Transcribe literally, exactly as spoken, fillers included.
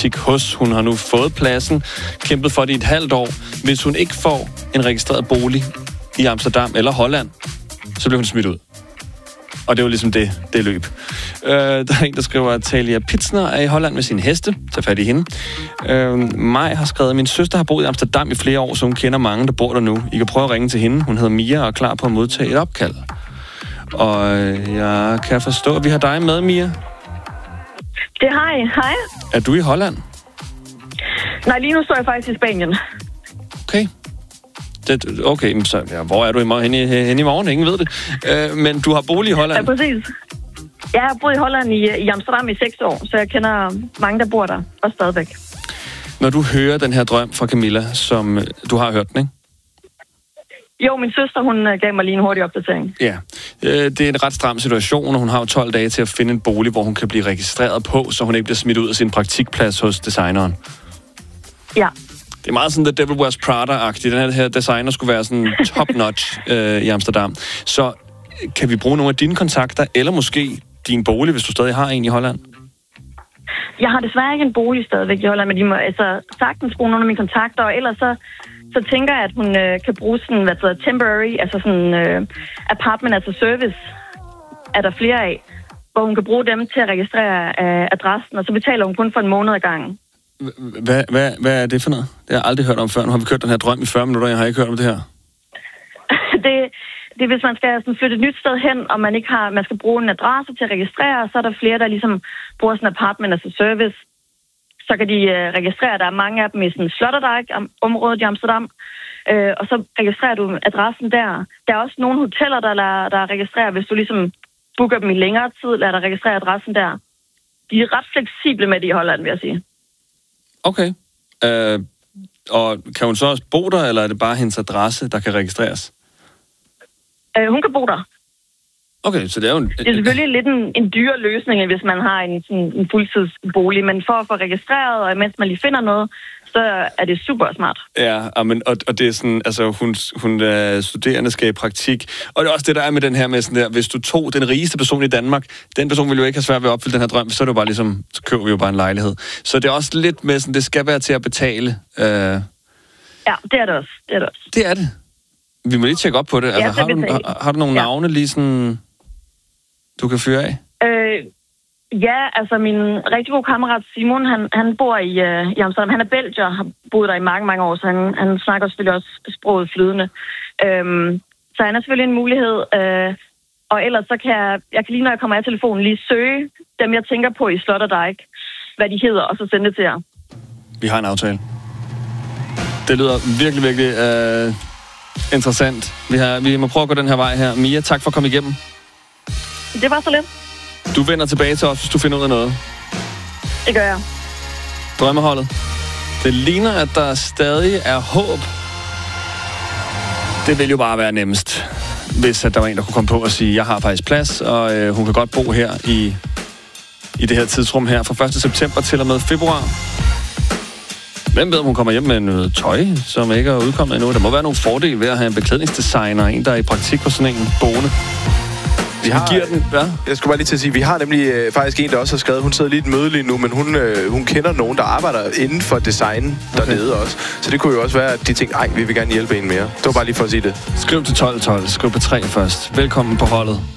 praktik hos. Hun har nu fået pladsen, kæmpet for det i et halvt år. Hvis hun ikke får en registreret bolig i Amsterdam eller Holland, så bliver hun smidt ud. Og det er jo ligesom det, det løb. Øh, der er en, der skriver, at Talia Pitsner er i Holland med sine heste. Tag fat i hende. Øh, Maj har skrevet, at min søster har boet i Amsterdam i flere år, så hun kender mange, der bor der nu. I kan prøve at ringe til hende. Hun hedder Mia og er klar på at modtage et opkald. Og jeg kan forstå, at vi har dig med, Mia. Det har jeg. Hej. Er du i Holland? Nej, lige nu står jeg faktisk i Spanien. Okay. Det, okay, så ja, hvor er du i, hen, i, hen i morgen? Ingen ved det. Øh, men du har bolig i Holland? Ja, præcis. Jeg har boet i Holland i, i Amsterdam i seks år, så jeg kender mange, der bor der, og stadigvæk. Når du hører den her drøm fra Camilla, som du har hørt den, ikke? Jo, min søster, hun gav mig lige en hurtig opdatering. Ja, det er en ret stram situation, og hun har jo tolv dage til at finde en bolig, hvor hun kan blive registreret på, så hun ikke bliver smidt ud af sin praktikplads hos designeren. Ja. Det er meget sådan, The Devil Wears Prada-agtigt. Den her designer skulle være sådan top-notch øh, i Amsterdam. Så kan vi bruge nogle af dine kontakter, eller måske din bolig, hvis du stadig har en i Holland? Jeg har desværre ikke en bolig stadigvæk i Holland, men de må altså sagtens bruge nogle af mine kontakter, og ellers så, så tænker jeg, at hun øh, kan bruge sådan, hvad hedder temporary, altså sådan øh, apartment as a service, er der flere af, hvor hun kan bruge dem til at registrere øh, adressen, og så betaler hun kun for en måned ad gangen. Hvad, hvad, hvad er det for noget? Det har jeg aldrig hørt om før. Nu har vi kørt den her drøm i fyrre minutter, jeg har ikke hørt om det her. det, det er, hvis man skal sådan flytte et nyt sted hen, og man ikke har, man skal bruge en adresse til at registrere, så er der flere, der ligesom bruger sådan en apartment as a service. Så kan de uh, registrere, der er mange af dem i sådan Sloterdijk-området i Amsterdam, uh, og så registrerer du adressen der. Der er også nogle hoteller, der, der, der registrerer, hvis du ligesom booker dem i længere tid, lader der registrere adressen der. De er ret fleksible med det i Holland, vil jeg sige. Okay. Øh, og kan hun så også bo der, eller er det bare hendes adresse, der kan registreres? Øh, hun kan bo der. Okay, så det er jo en... Det er selvfølgelig lidt en, en dyre løsning, hvis man har en, sådan, en fuldtidsbolig, men for at få registreret, og mens man lige finder noget, så er det super smart. Ja, men, og, og det er sådan, altså hun, hun er studerende, skal i praktik, og det er også det, der er med den her med sådan der, hvis du tog den rigeste person i Danmark, den person ville jo ikke have svært ved at opfylde den her drøm, så er det jo bare ligesom, så køber vi jo bare en lejlighed. Så det er også lidt med sådan, det skal være til at betale. Øh... Ja, det er det også. Det er det også. Det er det. Vi må lige tjekke op på det. Altså, ja, det har, du, har, har du nogle ja. navne lige sådan, du kan fyre af? Øh, ja, altså min rigtig gode kammerat Simon, han, han bor i, uh, i Amsterdam. Han er belgier, har boet der i mange, mange år, så han, han snakker selvfølgelig også sproget flydende. Øhm, så han er selvfølgelig en mulighed. Øh, og ellers så kan jeg, jeg kan lige når jeg kommer af telefonen, lige søge dem, jeg tænker på i Sloterdijk, hvad de hedder, og så sende det til jer. Vi har en aftale. Det lyder virkelig, virkelig øh, interessant. Vi, har, vi må prøve at gå den her vej her. Mia, tak for at komme igennem. Det var så lidt. Du vender tilbage til os, hvis du finder ud af noget. Det gør jeg. Drømmeholdet. Det ligner, at der stadig er håb. Det vil jo bare være nemmest, hvis at der var en, der kunne komme på og sige, jeg har faktisk plads, og øh, hun kan godt bo her i, i det her tidsrum her fra første september til og med februar. Hvem ved, om hun kommer hjem med noget tøj, som ikke er udkommet endnu? Der må være nogle fordele ved at have en beklædningsdesigner, en, der er i praktik hos sådan en boende. Vi har, giver den, ja. Jeg skulle bare lige til at sige, vi har nemlig øh, faktisk en, der også har skrevet, hun sidder lige i et møde lige nu, men hun, øh, hun kender nogen, der arbejder inden for design dernede okay. også. Så det kunne jo også være, at de tænkte, ej, vi vil gerne hjælpe en mere. Det var bare lige for at sige det. Skriv til tolv tolv, skriv på tre først. Velkommen på holdet.